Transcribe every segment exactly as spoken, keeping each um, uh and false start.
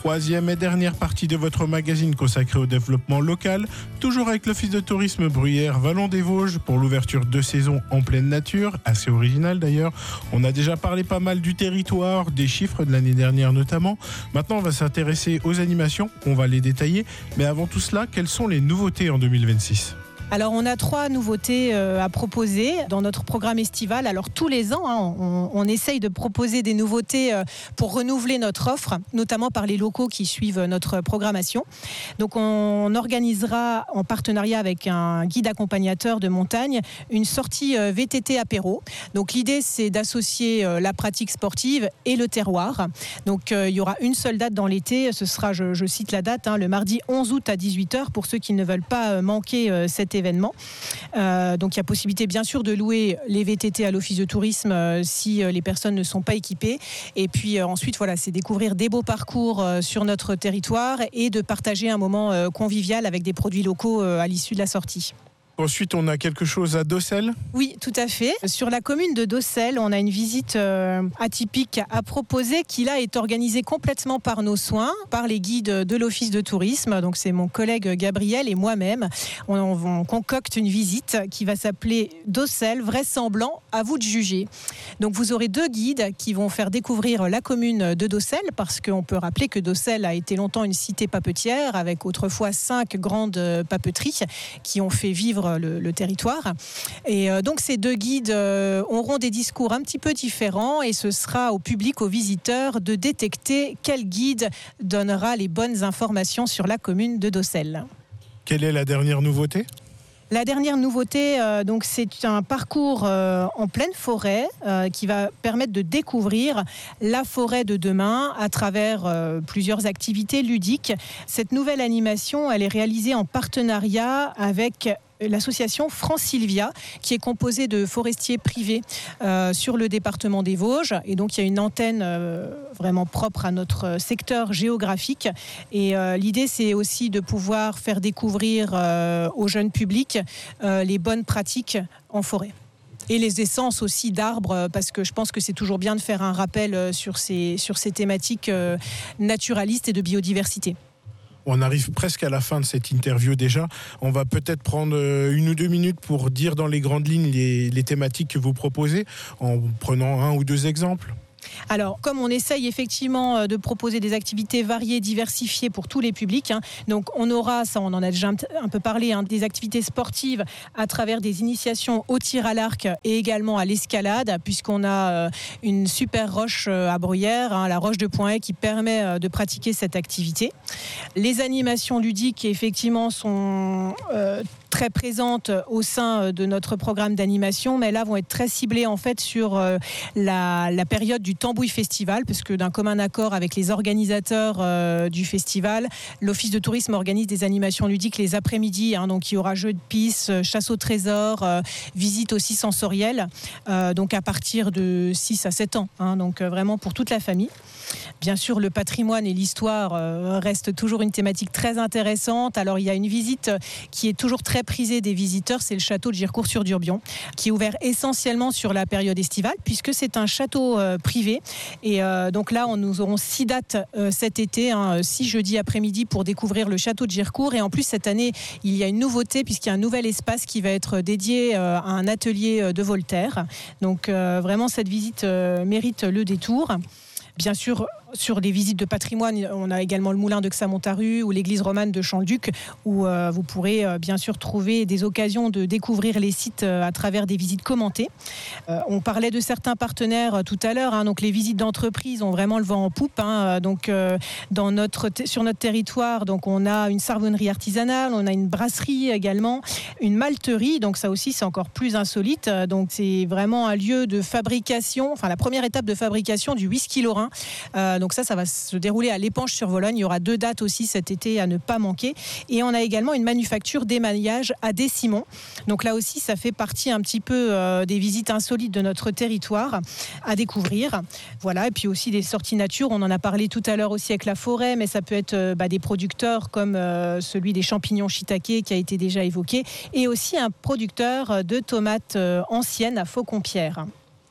Troisième et dernière partie de votre magazine consacrée au développement local, toujours avec l'Office de tourisme Bruyères Vallon des Vosges pour l'ouverture de saison en pleine nature, assez original d'ailleurs. On a déjà parlé pas mal du territoire, des chiffres de l'année dernière notamment. Maintenant, on va s'intéresser aux animations, on va les détailler. Mais avant tout cela, quelles sont les nouveautés en deux mille vingt-six ? Alors, on a trois nouveautés euh, à proposer dans notre programme estival. Alors, tous les ans, hein, on, on essaye de proposer des nouveautés euh, pour renouveler notre offre, notamment par les locaux qui suivent notre programmation. Donc, on organisera en partenariat avec un guide accompagnateur de montagne une sortie euh, V T T apéro. Donc, l'idée, c'est d'associer euh, la pratique sportive et le terroir. Donc, euh, il y aura une seule date dans l'été. Ce sera, je, je cite la date, hein, le mardi onze août à dix-huit heures pour ceux qui ne veulent pas euh, manquer euh, cet événement. événement. Euh, donc il y a possibilité bien sûr de louer les V T T à l'office de tourisme euh, si euh, les personnes ne sont pas équipées. Et puis euh, ensuite voilà, c'est découvrir des beaux parcours euh, sur notre territoire et de partager un moment euh, convivial avec des produits locaux euh, à l'issue de la sortie. Ensuite, on a quelque chose à Docelles ? Oui, tout à fait. Sur la commune de Docelles, on a une visite euh, atypique à proposer qui là est organisée complètement par nos soins, par les guides de l'office de tourisme. Donc c'est mon collègue Gabriel et moi-même. On, on concocte une visite qui va s'appeler Docelles, vraisemblant, à vous de juger. Donc vous aurez deux guides qui vont faire découvrir la commune de Docelles parce qu'on peut rappeler que Docelles a été longtemps une cité papetière avec autrefois cinq grandes papeteries qui ont fait vivre Le, le territoire. Et euh, donc ces deux guides euh, auront des discours un petit peu différents et ce sera au public, aux visiteurs, de détecter quel guide donnera les bonnes informations sur la commune de Docelles. Quelle est la dernière nouveauté ? La dernière nouveauté, euh, donc, c'est un parcours euh, en pleine forêt euh, qui va permettre de découvrir la forêt de demain à travers euh, plusieurs activités ludiques. Cette nouvelle animation, elle est réalisée en partenariat avec l'association Francilvia, qui est composée de forestiers privés euh, sur le département des Vosges. Et donc, il y a une antenne euh, vraiment propre à notre secteur géographique. Et euh, l'idée, c'est aussi de pouvoir faire découvrir euh, au jeune public euh, les bonnes pratiques en forêt. Et les essences aussi d'arbres, parce que je pense que c'est toujours bien de faire un rappel sur ces, sur ces thématiques euh, naturalistes et de biodiversité. On arrive presque à la fin de cette interview déjà. On va peut-être prendre une ou deux minutes pour dire dans les grandes lignes les, les thématiques que vous proposez, en prenant un ou deux exemples. Alors, comme on essaye effectivement de proposer des activités variées, diversifiées pour tous les publics, hein, donc on aura, ça on en a déjà un peu parlé, hein, des activités sportives à travers des initiations au tir à l'arc et également à l'escalade, puisqu'on a euh, une super roche euh, à Bruyères, hein, la roche de Pointet, qui permet euh, de pratiquer cette activité. Les animations ludiques, effectivement, sont euh, très présentes au sein de notre programme d'animation, mais là vont être très ciblées en fait sur euh, la, la période du Tambouille Festival, parce que d'un commun accord avec les organisateurs euh, du festival, l'Office de tourisme organise des animations ludiques les après-midi, hein, donc il y aura jeux de piste, chasse au trésor, euh, visite aussi sensorielle, euh, donc à partir de six à sept ans, hein, donc euh, vraiment pour toute la famille. Bien sûr, le patrimoine et l'histoire euh, restent toujours une thématique très intéressante. Alors, il y a une visite qui est toujours très prisée des visiteurs, c'est le château de Girecourt-sur-Durbion, qui est ouvert essentiellement sur la période estivale, puisque c'est un château euh, privé. Et euh, donc là, on, nous aurons six dates euh, cet été, hein, six jeudis après-midi pour découvrir le château de Girecourt. Et en plus, cette année, il y a une nouveauté, puisqu'il y a un nouvel espace qui va être dédié euh, à un atelier de Voltaire. Donc, euh, vraiment, cette visite euh, mérite le détour. Bien sûr, sur les visites de patrimoine, on a également le moulin de Xamontaru ou l'église romane de Champ-le-Duc, où euh, vous pourrez euh, bien sûr trouver des occasions de découvrir les sites euh, à travers des visites commentées. Euh, on parlait de certains partenaires euh, tout à l'heure, hein, donc les visites d'entreprise ont vraiment le vent en poupe. Hein, donc euh, dans notre t- sur notre territoire, donc on a une savonnerie artisanale, on a une brasserie également, une malterie. Donc ça aussi c'est encore plus insolite. Donc c'est vraiment un lieu de fabrication, enfin la première étape de fabrication du whisky lorrain. Euh, Donc ça, ça va se dérouler à l'Épanche-sur-Vologne. Il y aura deux dates aussi cet été à ne pas manquer. Et on a également une manufacture d'émaillage à Décimont. Donc là aussi, ça fait partie un petit peu euh, des visites insolites de notre territoire à découvrir. Voilà. Et puis aussi des sorties nature. On en a parlé tout à l'heure aussi avec la forêt, mais ça peut être euh, bah, des producteurs comme euh, celui des champignons shiitake qui a été déjà évoqué, et aussi un producteur de tomates euh, anciennes à Faucon-Pierre.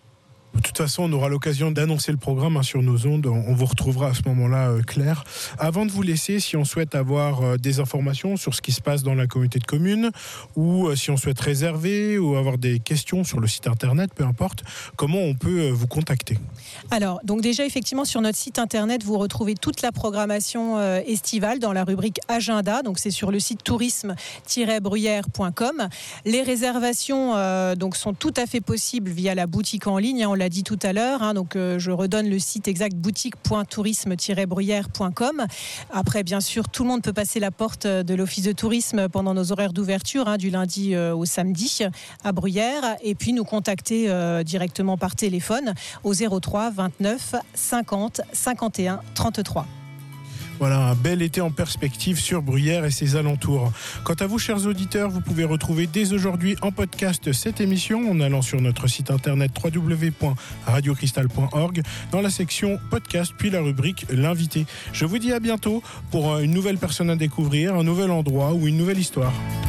De toute façon, on aura l'occasion d'annoncer le programme hein, sur nos ondes. On vous retrouvera à ce moment-là, euh, Claire. Avant de vous laisser, si on souhaite avoir euh, des informations sur ce qui se passe dans la communauté de communes, ou euh, si on souhaite réserver, ou avoir des questions sur le site internet, peu importe, comment on peut euh, vous contacter ? Alors, donc déjà, effectivement, sur notre site internet, vous retrouvez toute la programmation euh, estivale dans la rubrique Agenda. Donc, c'est sur le site tourisme tiret bruyère point com. Les réservations euh, donc, sont tout à fait possibles via la boutique en ligne. Hein, on l'a dit tout à l'heure. Hein, donc, euh, je redonne le site exact boutique point tourisme tiret bruyère point com. Après, bien sûr, tout le monde peut passer la porte de l'office de tourisme pendant nos horaires d'ouverture, hein, du lundi euh, au samedi à Bruyères. Et puis, nous contacter euh, directement par téléphone au zéro trois vingt-neuf cinquante cinquante et un trente-trois. Voilà, un bel été en perspective sur Bruyères et ses alentours. Quant à vous, chers auditeurs, vous pouvez retrouver dès aujourd'hui en podcast cette émission en allant sur notre site internet w w w point radio cristal point org dans la section podcast, puis la rubrique L'invité. Je vous dis à bientôt pour une nouvelle personne à découvrir, un nouvel endroit ou une nouvelle histoire.